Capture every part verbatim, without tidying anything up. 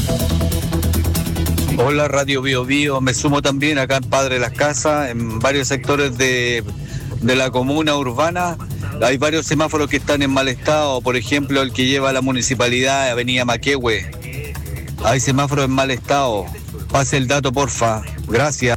Hola Radio Bio Bio, me sumo también acá en Padre Las Casas, en varios sectores de, de la comuna urbana. Hay varios semáforos que están en mal estado, por ejemplo el que lleva a la municipalidad de Avenida Maquehue. Hay semáforos en mal estado. Pase el dato, porfa. Gracias.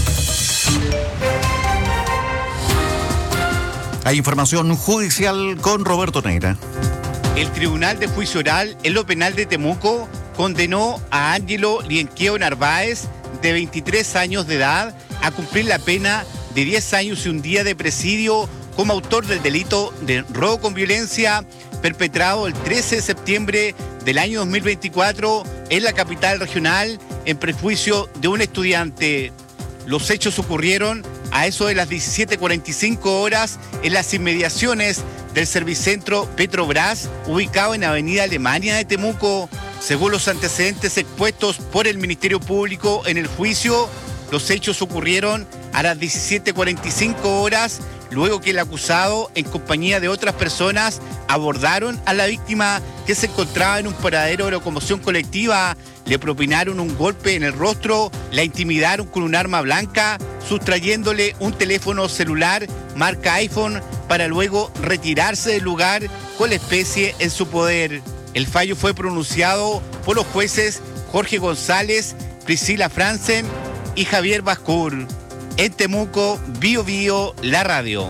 Hay información judicial con Roberto Neira. El Tribunal de Juicio Oral en lo Penal de Temuco condenó a Ángelo Lienqueo Narváez, de veintitrés años de edad, a cumplir la pena de diez años y un día de presidio como autor del delito de robo con violencia perpetrado el trece de septiembre del año dos mil veinticuatro en la capital regional en perjuicio de un estudiante. Los hechos ocurrieron a eso de las diecisiete cuarenta y cinco horas en las inmediaciones del Servicentro Petrobras, ubicado en Avenida Alemania de Temuco. Según los antecedentes expuestos por el Ministerio Público en el juicio, los hechos ocurrieron a las diecisiete cuarenta y cinco horas, luego que el acusado, en compañía de otras personas, abordaron a la víctima que se encontraba en un paradero de locomoción colectiva, le propinaron un golpe en el rostro, la intimidaron con un arma blanca, sustrayéndole un teléfono celular marca iPhone para luego retirarse del lugar con la especie en su poder. El fallo fue pronunciado por los jueces Jorge González, Priscila Franzen y Javier Bascur. En Temuco, Bio Bio, la radio.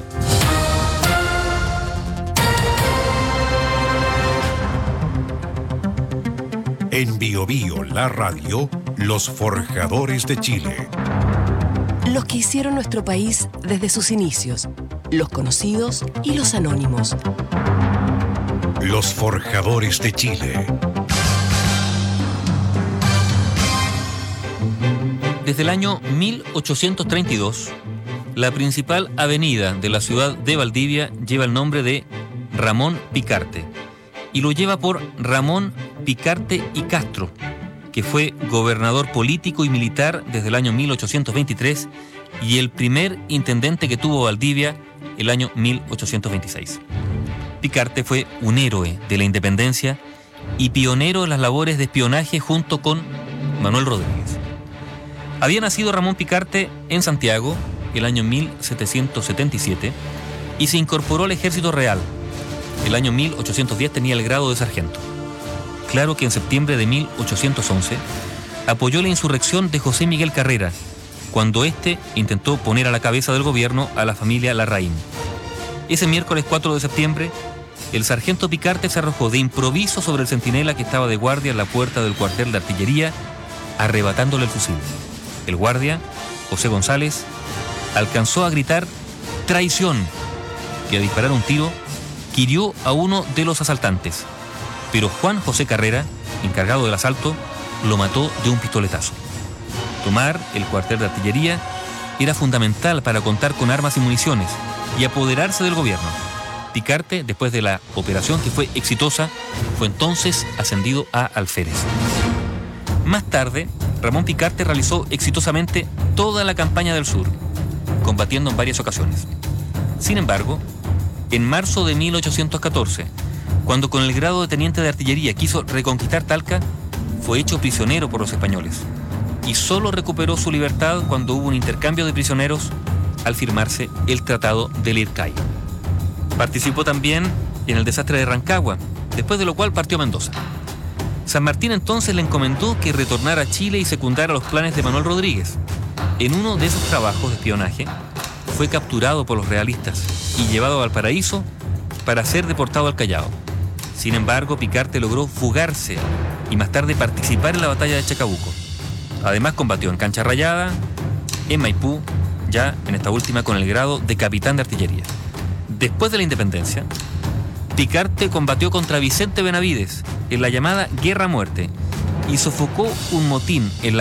En Bio Bio, la radio, los forjadores de Chile. Los que hicieron nuestro país desde sus inicios, los conocidos y los anónimos. Los forjadores de Chile. Desde el año mil ochocientos treinta y dos, la principal avenida de la ciudad de Valdivia lleva el nombre de Ramón Picarte y lo lleva por Ramón Picarte y Castro, que fue gobernador político y militar desde el año mil ochocientos veintitrés y el primer intendente que tuvo Valdivia el año mil ochocientos veintiséis. Picarte fue un héroe de la independencia y pionero en las labores de espionaje junto con Manuel Rodríguez. Había nacido Ramón Picarte en Santiago el año mil setecientos setenta y siete y se incorporó al ejército real. El año mil ochocientos diez tenía el grado de sargento. Claro que en septiembre de mil ochocientos once apoyó la insurrección de José Miguel Carrera, cuando éste intentó poner a la cabeza del gobierno a la familia Larraín. Ese miércoles cuatro de septiembre, el sargento Picarte se arrojó de improviso sobre el centinela que estaba de guardia en la puerta del cuartel de artillería, arrebatándole el fusil. El guardia, José González, alcanzó a gritar «traición» y a disparar un tiro que hirió a uno de los asaltantes. Pero Juan José Carrera, encargado del asalto, lo mató de un pistoletazo. Tomar el cuartel de artillería era fundamental para contar con armas y municiones y apoderarse del gobierno. Picarte, después de la operación que fue exitosa, fue entonces ascendido a alférez. Más tarde, Ramón Picarte realizó exitosamente toda la campaña del sur, combatiendo en varias ocasiones. Sin embargo, en marzo de mil ochocientos catorce, cuando con el grado de teniente de artillería quiso reconquistar Talca, fue hecho prisionero por los españoles y solo recuperó su libertad cuando hubo un intercambio de prisioneros al firmarse el Tratado del Ircay. Participó también en el desastre de Rancagua, después de lo cual partió a Mendoza. San Martín entonces le encomendó que retornara a Chile y secundara los planes de Manuel Rodríguez. En uno de esos trabajos de espionaje, fue capturado por los realistas y llevado a Valparaíso para ser deportado al Callao. Sin embargo, Picarte logró fugarse y más tarde participar en la batalla de Chacabuco. Además, combatió en Cancha Rayada, en Maipú, ya en esta última con el grado de capitán de artillería. Después de la independencia, Picarte combatió contra Vicente Benavides en la llamada Guerra a Muerte y sofocó un motín en la